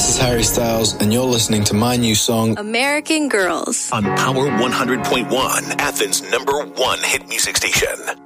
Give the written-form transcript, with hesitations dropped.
is Harry Styles, and you're listening to my new song, American Girls, on Power 100.1, Athens' #1 hit music station.